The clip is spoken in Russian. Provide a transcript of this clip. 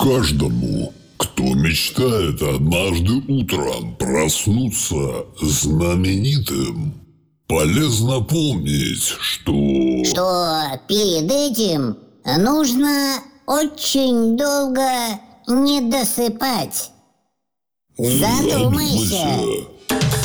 Каждому, кто мечтает однажды утром проснуться знаменитым, полезно помнить, что перед этим нужно очень долго не досыпать. Задумайся.